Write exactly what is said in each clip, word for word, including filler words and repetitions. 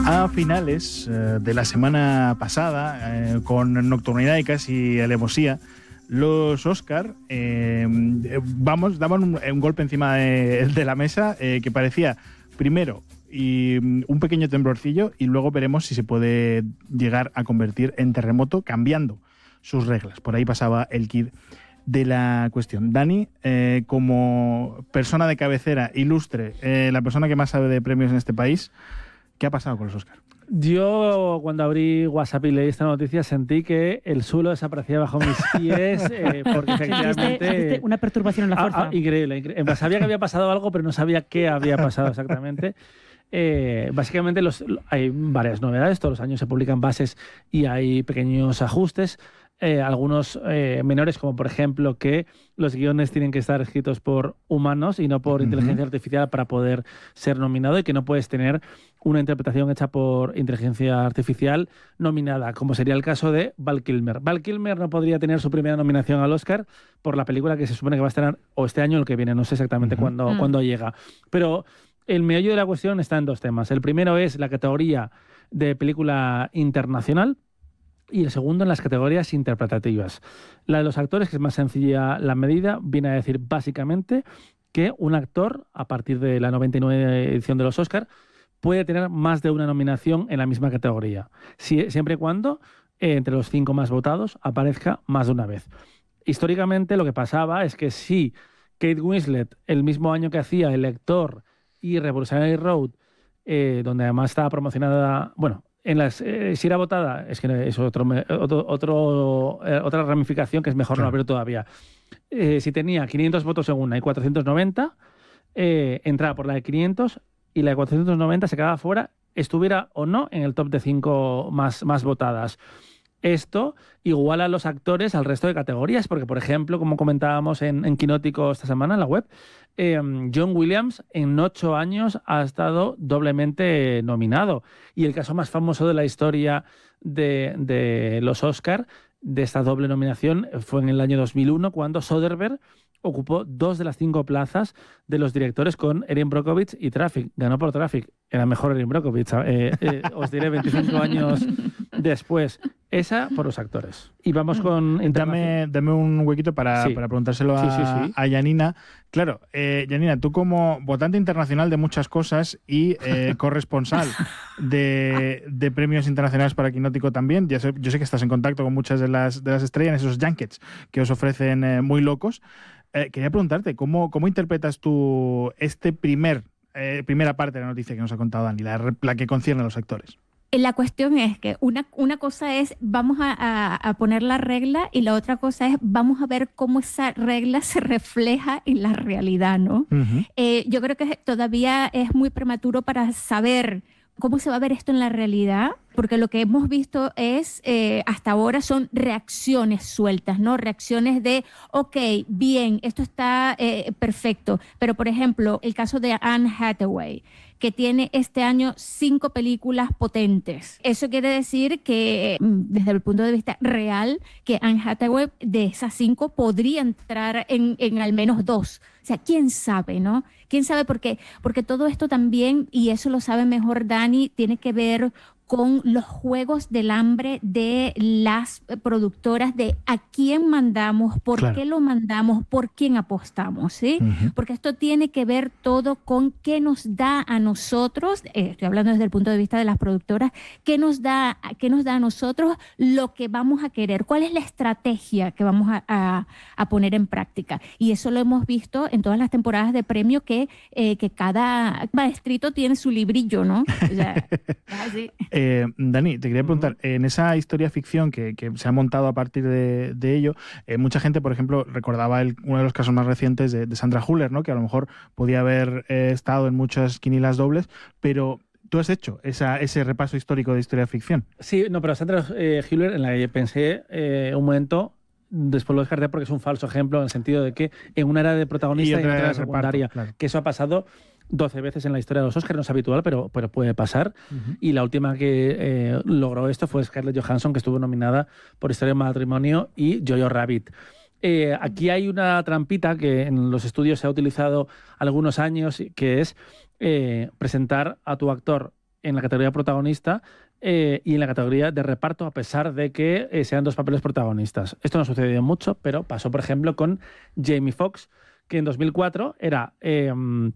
A finales eh, de la semana pasada, eh, con Nocturnidades y Alevosía, los Oscar, eh, vamos, daban un, un golpe encima de, de la mesa eh, que parecía, primero, y un pequeño temblorcillo, y luego veremos si se puede llegar a convertir en terremoto cambiando sus reglas. Por ahí pasaba el kit de la cuestión. Dani, eh, como persona de cabecera ilustre, eh, la persona que más sabe de premios en este país, ¿qué ha pasado con los Oscar? Yo, cuando abrí WhatsApp y leí esta noticia, sentí que el suelo desaparecía bajo mis pies, eh, porque efectivamente... ¿Sentiste una perturbación en la fuerza? Ah, ah, increíble, increíble. Sabía que había pasado algo, pero no sabía qué había pasado exactamente. Eh, básicamente los, hay varias novedades, todos los años se publican bases y hay pequeños ajustes. Eh, algunos eh, menores, como por ejemplo que los guiones tienen que estar escritos por humanos y no por uh-huh. inteligencia artificial para poder ser nominado, y que no puedes tener una interpretación hecha por inteligencia artificial nominada, como sería el caso de Val Kilmer. Val Kilmer no podría tener su primera nominación al Oscar por la película que se supone que va a estrenar o este año o el que viene, no sé exactamente uh-huh. cuándo, uh-huh. cuándo llega. Pero el meollo de la cuestión está en dos temas. El primero es la categoría de película internacional, y el segundo en las categorías interpretativas. La de los actores, que es más sencilla la medida, viene a decir básicamente que un actor, a partir de la noventa y nueve edición de los Oscar, puede tener más de una nominación en la misma categoría, si, siempre y cuando eh, entre los cinco más votados aparezca más de una vez. Históricamente lo que pasaba es que si Kate Winslet, el mismo año que hacía El Lector y Revolutionary Road, eh, donde además estaba promocionada... bueno, En las, eh, si era votada, es que es otro, otro, otro, eh, otra ramificación que es mejor claro. no abrir todavía. Eh, si tenía quinientos votos en una y cuatrocientos noventa, eh, entraba por la de quinientos y la de cuatrocientos noventa se quedaba fuera, estuviera o no en el top de cinco más, más votadas. Esto iguala a los actores al resto de categorías, porque, por ejemplo, como comentábamos en, en Quinótico esta semana en la web, eh, John Williams en ocho años ha estado doblemente nominado. Y el caso más famoso de la historia de, de los Oscar, de esta doble nominación, fue en el año dos mil uno, cuando Soderbergh ocupó dos de las cinco plazas de los directores con Erin Brockovich y Traffic. Ganó por Traffic. Era mejor Erin Brockovich. Eh, eh, os diré veinticinco años después. Esa por los actores. Y vamos con... Dame, dame un huequito para, sí. para preguntárselo a, sí, sí, sí. a Janina. Claro, eh, Janina, tú como votante internacional de muchas cosas y eh, corresponsal de, de premios internacionales para Quinótico también, ya sé, yo sé que estás en contacto con muchas de las, de las estrellas, esos junkets que os ofrecen eh, muy locos. Eh, quería preguntarte, ¿cómo, cómo interpretas tú este primer eh, primera parte de la noticia que nos ha contado Dani, la, la que concierne a los actores? La cuestión es que una, una cosa es vamos a, a, a poner la regla, y la otra cosa es vamos a ver cómo esa regla se refleja en la realidad, ¿no? Uh-huh. Eh, yo creo que todavía es muy prematuro para saber cómo se va a ver esto en la realidad, porque lo que hemos visto es, eh, hasta ahora, son reacciones sueltas, ¿no? Reacciones de, ok, bien, esto está eh, perfecto. Pero, por ejemplo, el caso de Anne Hathaway, que tiene este año cinco películas potentes. Eso quiere decir que, desde el punto de vista real, que Anne Hathaway, de esas cinco, podría entrar en, en al menos dos. O sea, ¿quién sabe, no? ¿Quién sabe por qué? Porque todo esto también, y eso lo sabe mejor Dani, tiene que ver con los juegos del hambre de las productoras, de a quién mandamos, por claro. qué lo mandamos, por quién apostamos, ¿sí? Uh-huh. Porque esto tiene que ver todo con qué nos da a nosotros, eh, estoy hablando desde el punto de vista de las productoras, qué nos da, qué nos da a nosotros lo que vamos a querer, cuál es la estrategia que vamos a, a, a poner en práctica. Y eso lo hemos visto en todas las temporadas de premio, que, eh, que cada maestrito tiene su librillo, ¿no? O sea, así. Eh, Dani, te quería preguntar, uh-huh. en esa historia ficción que, que se ha montado a partir de, de ello, eh, mucha gente, por ejemplo, recordaba el, uno de los casos más recientes de, de Sandra Hüller, ¿no? Que a lo mejor podía haber eh, estado en muchas quinilas dobles, pero tú has hecho esa, ese repaso histórico de historia ficción. Sí, no, pero Sandra eh, Hüller, en la que pensé eh, un momento, después lo descarté porque es un falso ejemplo, en el sentido de que en una era de protagonista y, y en otra era de secundaria, reparto, claro. que eso ha pasado doce veces en la historia de los Oscars, no es habitual, pero, pero puede pasar. Uh-huh. Y la última que eh, logró esto fue Scarlett Johansson, que estuvo nominada por Historia de Matrimonio y Jojo Rabbit. Eh, aquí hay una trampita que en los estudios se ha utilizado algunos años, que es eh, presentar a tu actor en la categoría protagonista eh, y en la categoría de reparto, a pesar de que eh, sean dos papeles protagonistas. Esto no ha sucedido mucho, pero pasó, por ejemplo, con Jamie Foxx, que en dos mil cuatro era eh,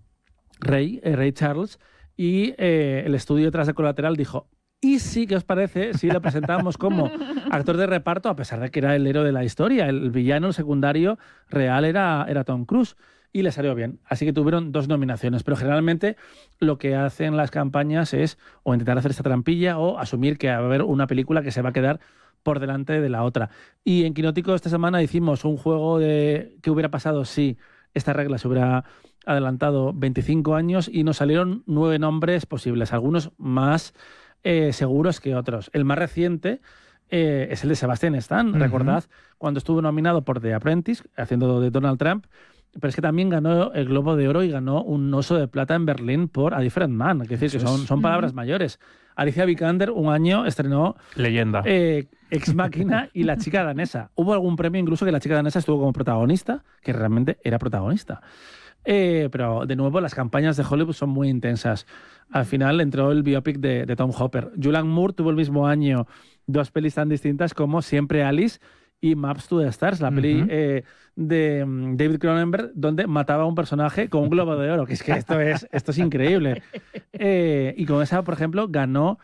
Rey, eh, Rey Charles, y eh, el estudio detrás de Colateral dijo: ¿y sí, qué os parece si lo presentamos como actor de reparto, a pesar de que era el héroe de la historia? El villano, el secundario real era, era Tom Cruise. Y le salió bien. Así que tuvieron dos nominaciones. Pero generalmente lo que hacen las campañas es o intentar hacer esta trampilla o asumir que va a haber una película que se va a quedar por delante de la otra. Y en Quinótico esta semana hicimos un juego de qué hubiera pasado si esta regla se hubiera adelantado veinticinco años y nos salieron nueve nombres posibles, algunos más eh, seguros que otros. El más reciente eh, es el de Sebastian Stan. Uh-huh. Recordad cuando estuvo nominado por The Apprentice, haciendo de Donald Trump, pero es que también ganó el Globo de Oro y ganó un Oso de Plata en Berlín por A Different Man. Es decir, que son, son palabras mayores. Alicia Vikander un año estrenó Leyenda. Eh, Ex Machina y La chica danesa. Hubo algún premio incluso que La chica danesa estuvo como protagonista, que realmente era protagonista. Eh, pero, de nuevo, las campañas de Hollywood son muy intensas. Al final entró el biopic de, de Tom Hopper. Julianne Moore tuvo el mismo año dos pelis tan distintas como Siempre Alice y Maps to the Stars, la peli uh-huh. eh, de um, David Cronenberg, donde mataba a un personaje con un Globo de Oro, que es que esto es, esto es increíble. Eh, y con esa, por ejemplo, ganó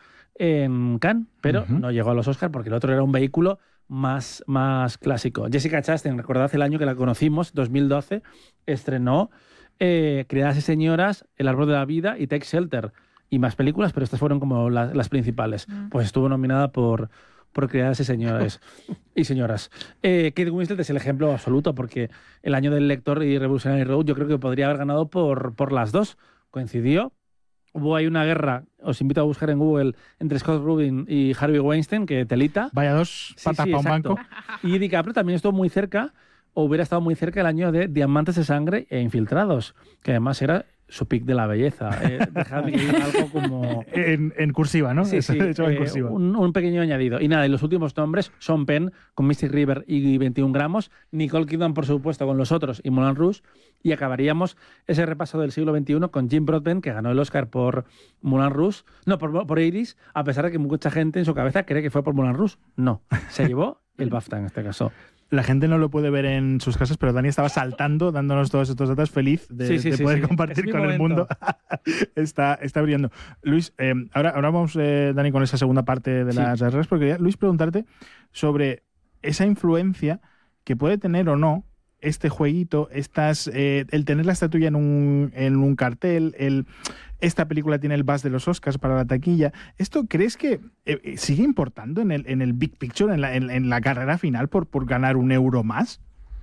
en Cannes, pero uh-huh. no llegó a los Oscars porque el otro era un vehículo más, más clásico. Jessica Chastain, recordad el año que la conocimos, dos mil doce, estrenó eh, Criadas y Señoras, El árbol de la vida y Take Shelter, y más películas, pero estas fueron como la, las principales. Uh-huh. Pues estuvo nominada por... por Criadas y Señores y señoras. Eh, Kate Winslet es el ejemplo absoluto, porque el año del Lector y Revolutionary Road yo creo que podría haber ganado por, por las dos. Coincidió. Hubo ahí una guerra, os invito a buscar en Google, entre Scott Rubin y Harvey Weinstein, que telita. Vaya dos patas sí, sí, para un banco. Y DiCaprio también estuvo muy cerca, o hubiera estado muy cerca el año de Diamantes de Sangre e Infiltrados, que además era su pic de la belleza. Eh, dejadme que diga algo como... En, en cursiva, ¿no? Sí, sí, Eso, eh, en cursiva. Un, un pequeño añadido. Y nada, y los últimos nombres, Sean Penn con Mystic River y veintiún gramos, Nicole Kidman, por supuesto, con Los Otros y Moulin Rouge, y acabaríamos ese repaso del siglo veintiuno con Jim Broadbent, que ganó el Oscar por Moulin Rouge, no, por, por Iris, a pesar de que mucha gente en su cabeza cree que fue por Moulin Rouge. No, se llevó el BAFTA en este caso. La gente no lo puede ver en sus casas, pero Dani estaba saltando, dándonos todos estos datos, feliz de, sí, sí, de sí, poder sí. compartir con el mundo. está, está brillando. Luis, eh, ahora, ahora vamos, eh, Dani, con esa segunda parte de las sí. reglas, porque quería, Luis, preguntarte sobre esa influencia que puede tener o no este jueguito, estas, eh, el tener la estatuilla en un, en un cartel, el... Esta película tiene el buzz de los Oscars para la taquilla. ¿Esto crees que eh, sigue importando en el, en el big picture, en la, en, en la carrera final, por, por ganar un euro más?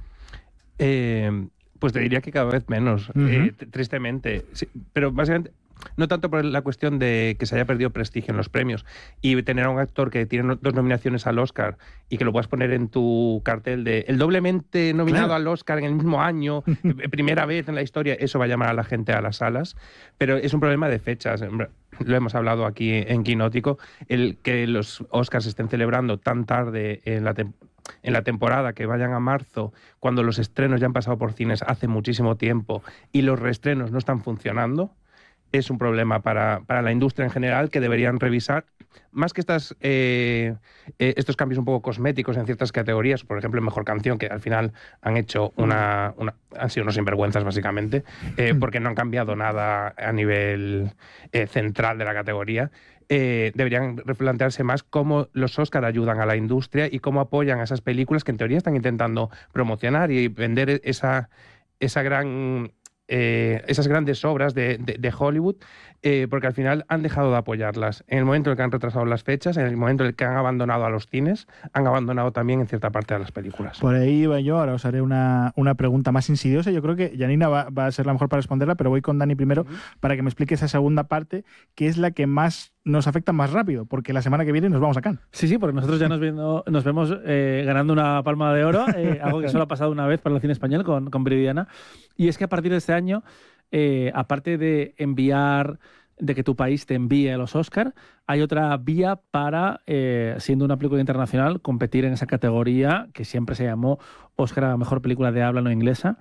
Eh, pues te diría que cada vez menos, uh-huh. eh, tristemente. Sí, pero básicamente, no tanto por la cuestión de que se haya perdido prestigio en los premios y tener a un actor que tiene dos nominaciones al Oscar y que lo puedas poner en tu cartel de el doblemente nominado claro. al Oscar en el mismo año, primera vez en la historia, eso va a llamar a la gente a las salas, pero es un problema de fechas. Lo hemos hablado aquí en Quinótico, el que los Oscars estén celebrando tan tarde en la temporada, en la temporada, que vayan a marzo, cuando los estrenos ya han pasado por cines hace muchísimo tiempo y los reestrenos no están funcionando, es un problema para, para la industria en general, que deberían revisar, más que estas, eh, eh, estos cambios un poco cosméticos en ciertas categorías, por ejemplo, en Mejor Canción, que al final han hecho una... una han sido unos sinvergüenzas, básicamente, eh, porque no han cambiado nada a nivel eh, central de la categoría. Eh, deberían replantearse más cómo los Oscar ayudan a la industria y cómo apoyan a esas películas que en teoría están intentando promocionar y vender esa, esa gran... Eh, esas grandes obras de, de, de Hollywood, eh, porque al final han dejado de apoyarlas. En el momento en el que han retrasado las fechas, en el momento en el que han abandonado a los cines, han abandonado también en cierta parte de las películas. Por ahí iba yo, ahora os haré una, una pregunta más insidiosa. Yo creo que Janina va, va a ser la mejor para responderla, pero voy con Dani primero uh-huh. para que me explique esa segunda parte, que es la que más nos afecta más rápido, porque la semana que viene nos vamos a Cannes. Sí, sí, porque nosotros ya nos, viendo, nos vemos eh, ganando una palma de oro, eh, algo que solo ha pasado una vez para el cine español con, con Viridiana. Y es que a partir de este año, eh, aparte de enviar, de que tu país te envíe a los Oscar, hay otra vía para, eh, siendo una película internacional, competir en esa categoría que siempre se llamó Oscar a Mejor Película de Habla No Inglesa.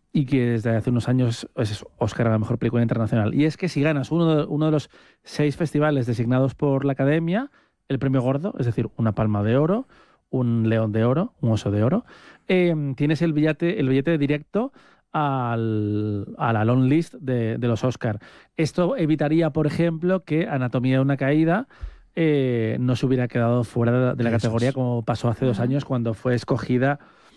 y que desde hace unos años es Oscar a la mejor película internacional. Y es que si ganas uno de, uno de los seis festivales designados por la Academia, el premio gordo, es decir, una Palma de Oro, un León de Oro, un Oso de Oro, eh, tienes el billete, el billete directo al, a la long list de, de los Oscar. Esto evitaría, por ejemplo, que Anatomía de una caída eh, no se hubiera quedado fuera de, de la Eso categoría, es. como pasó hace dos años cuando fue escogida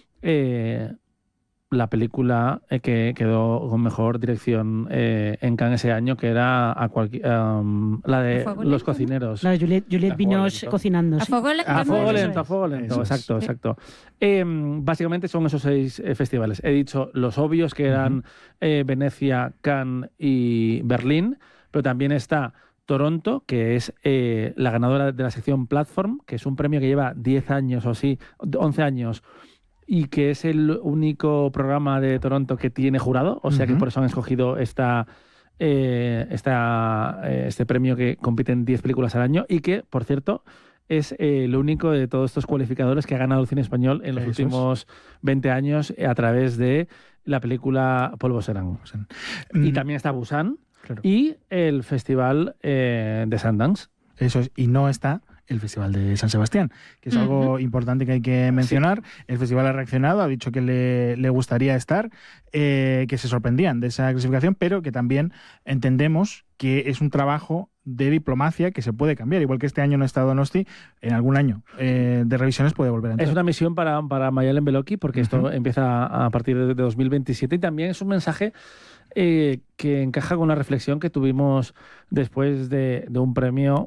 eh, la película eh, que quedó con mejor dirección eh, en Cannes ese año, que era a cualquier, um, la de A fuego Los lento, ¿no? cocineros. La de Juliette, Juliette A fuego Binoche lento. cocinando. A sí. fuego, le- A no, fuego eso lento, a es. fuego lento, Eso es. exacto, Sí. exacto. Eh, básicamente son esos seis eh, festivales. He dicho los obvios, que eran Ujú. eh, Venecia, Cannes y Berlín, pero también está Toronto, que es eh, la ganadora de la sección Platform, que es un premio que lleva diez años o así, once años, y que es el único programa de Toronto que tiene jurado, o sea que Ujú. por eso han escogido esta, eh, esta, eh, este premio, que compiten diez películas al año y que, por cierto, es eh, el único de todos estos cualificadores que ha ganado el cine español en los Eso es. últimos veinte años eh, a través de la película Polvo Serán. Y Mm, también está Busan claro. y el Festival eh, de Sundance. Eso es, y no está el Festival de San Sebastián, que es algo importante que hay que mencionar. El festival ha reaccionado, ha dicho que le, le gustaría estar, eh, que se sorprendían de esa clasificación, pero que también entendemos que es un trabajo de diplomacia que se puede cambiar. Igual que este año no está Donosti, en algún año eh, de revisiones puede volver a entrar. Es una misión para, para Mayalen Beloki, porque esto Ujú. empieza a partir de, de dos mil veintisiete, y también es un mensaje eh, que encaja con la reflexión que tuvimos después de, de un premio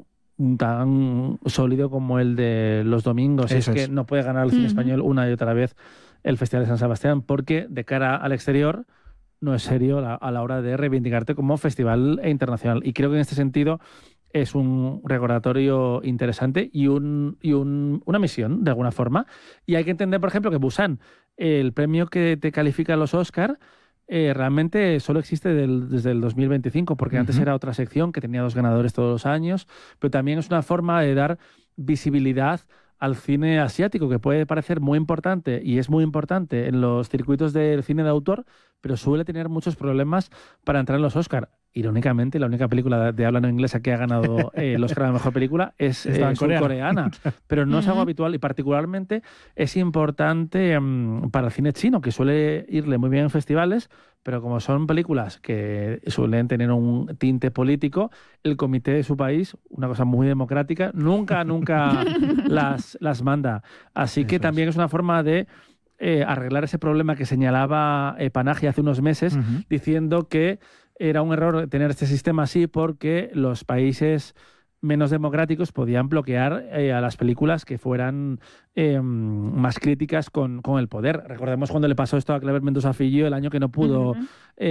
tan sólido como el de los domingos. Eso es que es. no puede ganar el cine Ujú. español una y otra vez el Festival de San Sebastián, porque de cara al exterior no es serio la- a la hora de reivindicarte como festival internacional. Y creo que en este sentido es un recordatorio interesante y, un, y un- una misión, de alguna forma. Y hay que entender, por ejemplo, que Busan, el premio que te califica a los Oscar, eh, realmente solo existe del- desde el dos mil veinticinco, porque antes Ujú. era otra sección que tenía dos ganadores todos los años, pero también es una forma de dar visibilidad al cine asiático, que puede parecer muy importante y es muy importante en los circuitos del cine de autor, pero suele tener muchos problemas para entrar en los Oscar. Irónicamente, la única película de, de habla no inglesa que ha ganado eh, el Oscar a la mejor película es Estaba eh, en coreano. surcoreana, pero no es algo Ujú. habitual, y particularmente es importante mm, para el cine chino, que suele irle muy bien en festivales, pero como son películas que suelen tener un tinte político, el comité de su país, una cosa muy democrática, nunca, nunca las, las manda. Así que Eso también es una forma de eh, arreglar ese problema que señalaba eh, Panagia hace unos meses, Ujú. diciendo que era un error tener este sistema así porque los países menos democráticos podían bloquear eh, a las películas que fueran eh, más críticas con, con el poder. Recordemos cuando le pasó esto a Clever Mendoza Fillo el año que no pudo Ujú.